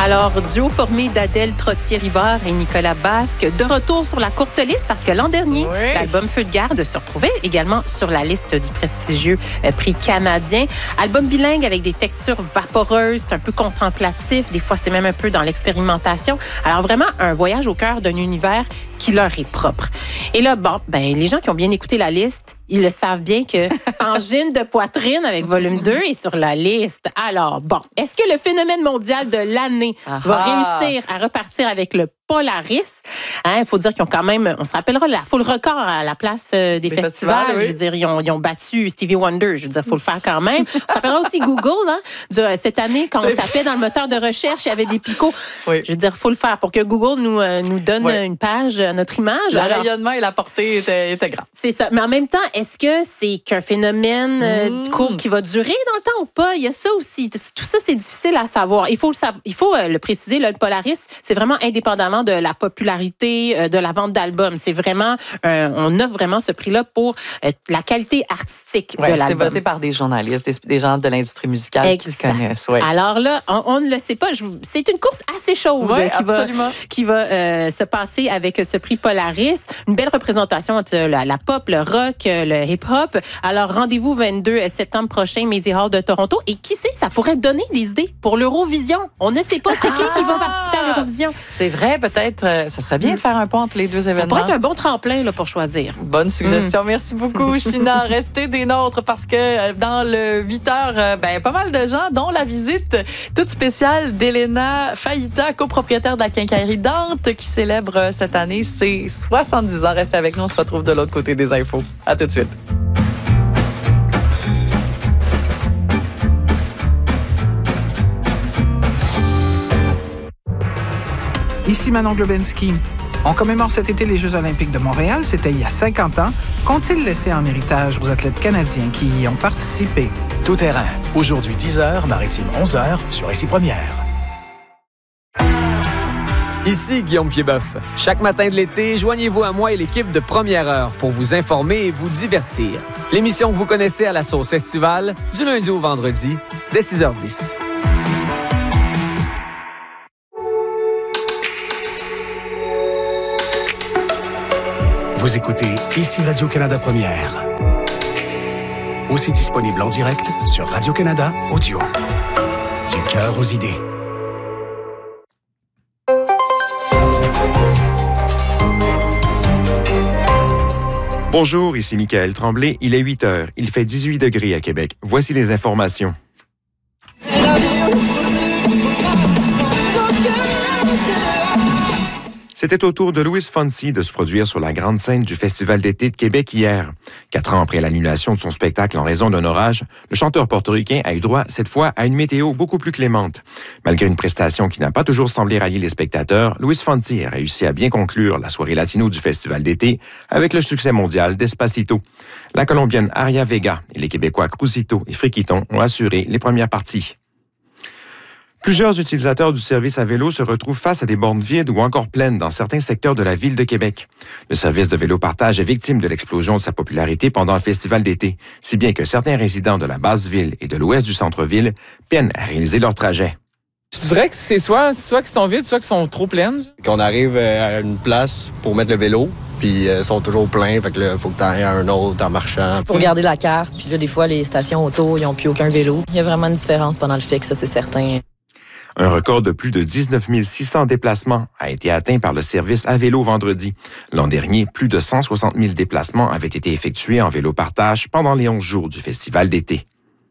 Alors, duo formé d'Adèle Trottier-Rivard et Nicolas Basque, de retour sur la courte liste parce que l'an dernier, l'album Feu de garde se retrouvait également sur la liste du prestigieux prix canadien. Album bilingue avec des textures vaporeuses, c'est un peu contemplatif, des fois c'est même un peu dans l'expérimentation. Alors vraiment, un voyage au cœur d'un univers qui leur est propre. Et là, les gens qui ont bien écouté la liste, ils le savent bien que Angine de poitrine avec volume 2 est sur la liste. Alors, est-ce que le phénomène mondial de l'année va réussir à repartir avec le Polaris? Il faut dire qu'ils ont quand même, on se rappellera, la foule record à la place des festivals. Oui. Je veux dire, ils ont battu Stevie Wonder. Je veux dire, il faut le faire quand même. On se rappellera aussi Google, cette année, quand on tapait dans le moteur de recherche, il y avait des picots. Oui. Je veux dire, il faut le faire pour que Google nous donne une page à notre image. Le rayonnement et la portée étaient grands. C'est ça. Mais en même temps, est-ce que c'est qu'un phénomène court qui va durer dans le temps ou pas? Il y a ça aussi. Tout ça, c'est difficile à savoir. Il faut le préciser, le Polaris, c'est vraiment indépendamment de la popularité de la vente d'albums. C'est vraiment, on offre vraiment ce prix-là pour la qualité artistique de l'album. C'est voté par des journalistes, des gens de l'industrie musicale qui se connaissent. Ouais. Alors là, on ne le sait pas. C'est une course assez chaude qui va se passer avec ce prix Polaris. Une belle représentation entre la pop, le rock, le hip-hop. Alors, rendez-vous 22 septembre prochain, Maisy Hall de Toronto. Et qui sait, ça pourrait donner des idées pour l'Eurovision. On ne sait pas c'est qui va participer à l'Eurovision. C'est vrai, peut-être, ça serait bien de faire un pont entre les deux événements. Ça pourrait être un bon tremplin là, pour choisir. Bonne suggestion. Merci beaucoup, China. Restez des nôtres parce que dans le 8 heures, pas mal de gens, dont la visite toute spéciale d'Elena Faïta, copropriétaire de la quincaillerie Dante, qui célèbre cette année ses 70 ans. Restez avec nous, on se retrouve de l'autre côté des infos. À tout de suite. Ici Manon Globensky. On commémore cet été les Jeux olympiques de Montréal. C'était il y a 50 ans. Qu'ont-ils laissé en héritage aux athlètes canadiens qui y ont participé? Tout terrain. Aujourd'hui 10h, maritime 11h, sur Ici Première. Ici Guillaume Piedboeuf. Chaque matin de l'été, joignez-vous à moi et l'équipe de Première Heure pour vous informer et vous divertir. L'émission que vous connaissez à la sauce estivale, du lundi au vendredi, dès 6h10. Vous écoutez Ici Radio-Canada Première. Aussi disponible en direct sur Radio-Canada Audio. Du cœur aux idées. Bonjour, ici Michael Tremblay. Il est 8 heures. Il fait 18 degrés à Québec. Voici les informations. C'était au tour de Louis Fonsi de se produire sur la grande scène du Festival d'été de Québec hier. 4 ans après l'annulation de son spectacle en raison d'un orage, le chanteur portoricain a eu droit cette fois à une météo beaucoup plus clémente. Malgré une prestation qui n'a pas toujours semblé rallier les spectateurs, Louis Fonsi a réussi à bien conclure la soirée latino du Festival d'été avec le succès mondial d'Espacito. La Colombienne Aria Vega et les Québécois Crucito et Friquiton ont assuré les premières parties. Plusieurs utilisateurs du service à vélo se retrouvent face à des bornes vides ou encore pleines dans certains secteurs de la ville de Québec. Le service de vélo partage est victime de l'explosion de sa popularité pendant le festival d'été, si bien que certains résidents de la basse-ville et de l'ouest du centre-ville peinent à réaliser leur trajet. Je dirais que c'est soit qu'ils sont vides, soit qu'ils sont trop pleines. Qu'on arrive à une place pour mettre le vélo, puis ils sont toujours pleins, fait que là, il faut que tu ailles à un autre en marchant. Faut regarder la carte, puis là, des fois, les stations auto, ils n'ont plus aucun vélo. Il y a vraiment une différence pendant le fixe, ça, c'est certain. Un record de plus de 19 600 déplacements a été atteint par le service à vélo vendredi. L'an dernier, plus de 160 000 déplacements avaient été effectués en vélo partage pendant les 11 jours du festival d'été.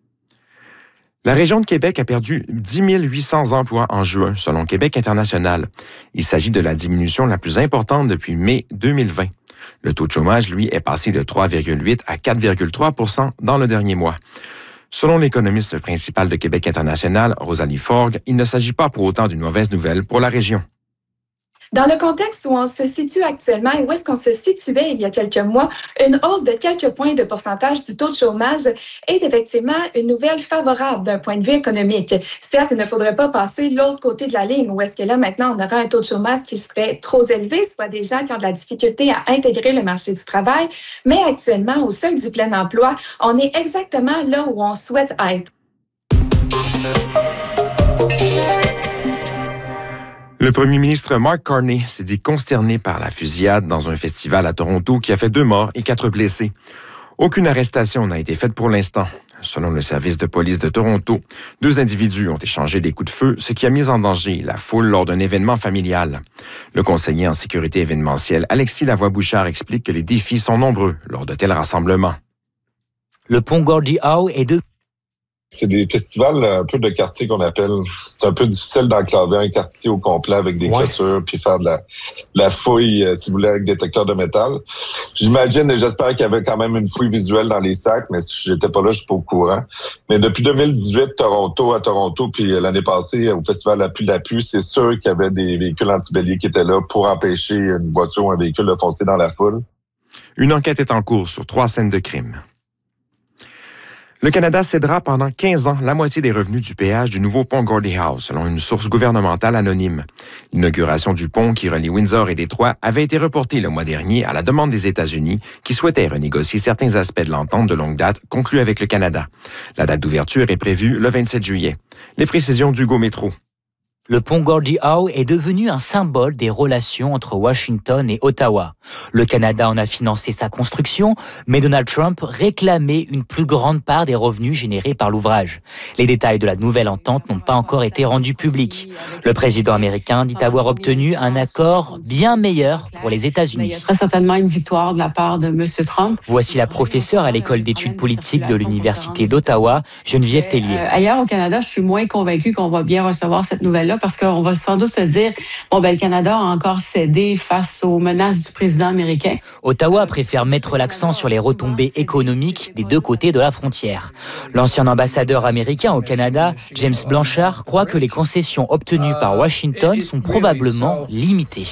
La région de Québec a perdu 10 800 emplois en juin, selon Québec International. Il s'agit de la diminution la plus importante depuis mai 2020. Le taux de chômage, lui, est passé de 3,8 à 4,3 % dans le dernier mois. Selon l'économiste principal de Québec International, Rosalie Forgue, il ne s'agit pas pour autant d'une mauvaise nouvelle pour la région. Dans le contexte où on se situe actuellement et où est-ce qu'on se situait il y a quelques mois, une hausse de quelques points de pourcentage du taux de chômage est effectivement une nouvelle favorable d'un point de vue économique. Certes, il ne faudrait pas passer de l'autre côté de la ligne où est-ce que là, maintenant, on aurait un taux de chômage qui serait trop élevé, soit des gens qui ont de la difficulté à intégrer le marché du travail, mais actuellement, au seuil du plein emploi, on est exactement là où on souhaite être. Le premier ministre Mark Carney s'est dit consterné par la fusillade dans un festival à Toronto qui a fait 2 morts et 4 blessés. Aucune arrestation n'a été faite pour l'instant. Selon le service de police de Toronto, 2 individus ont échangé des coups de feu, ce qui a mis en danger la foule lors d'un événement familial. Le conseiller en sécurité événementielle Alexis Lavoie-Bouchard explique que les défis sont nombreux lors de tels rassemblements. Le pont Gordie Howe est de... C'est des festivals un peu de quartier qu'on appelle. C'est un peu difficile d'enclaver un quartier au complet avec des clôtures puis faire de la fouille, si vous voulez, avec détecteur de métal. J'imagine et j'espère qu'il y avait quand même une fouille visuelle dans les sacs, mais si j'étais pas là, je suis pas au courant. Mais depuis 2018, à Toronto, puis l'année passée, au festival L'appui, c'est sûr qu'il y avait des véhicules antibéliers qui étaient là pour empêcher une voiture ou un véhicule de foncer dans la foule. Une enquête est en cours sur 3 scènes de crime. Le Canada cédera pendant 15 ans la moitié des revenus du péage du nouveau pont Gordie Howe, selon une source gouvernementale anonyme. L'inauguration du pont qui relie Windsor et Détroit avait été reportée le mois dernier à la demande des États-Unis qui souhaitaient renégocier certains aspects de l'entente de longue date conclue avec le Canada. La date d'ouverture est prévue le 27 juillet. Les précisions d'Hugo Métro. Le pont Gordie Howe est devenu un symbole des relations entre Washington et Ottawa. Le Canada en a financé sa construction, mais Donald Trump réclamait une plus grande part des revenus générés par l'ouvrage. Les détails de la nouvelle entente n'ont pas encore été rendus publics. Le président américain dit avoir obtenu un accord bien meilleur pour les États-Unis. Il y a très certainement une victoire de la part de M. Trump. Voici la professeure à l'École d'études politiques de l'Université d'Ottawa, Geneviève Tellier. Ailleurs au Canada, je suis moins convaincue qu'on va bien recevoir cette nouvelle-là parce qu'on va sans doute se dire, le Canada a encore cédé face aux menaces du président américain. Ottawa préfère mettre l'accent sur les retombées économiques des 2 côtés de la frontière. L'ancien ambassadeur américain au Canada, James Blanchard, croit que les concessions obtenues par Washington sont probablement limitées.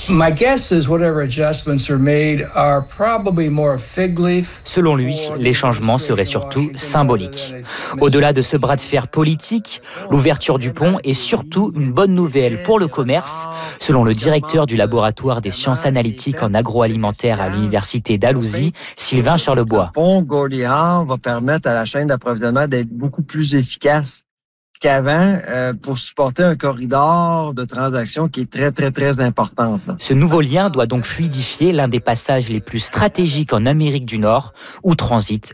Selon lui, les changements seraient surtout symboliques. Au-delà de ce bras de fer politique, l'ouverture du pont est surtout une bonne nouvelle pour le commerce, selon le directeur du laboratoire des sciences analytiques en agroalimentaire à l'université d'Alousie, Sylvain Charlebois. Le pont Gordie Howe va permettre à la chaîne d'approvisionnement d'être beaucoup plus efficace qu'avant pour supporter un corridor de transactions qui est très, très, très important. Ce nouveau lien doit donc fluidifier l'un des passages les plus stratégiques en Amérique du Nord où transitent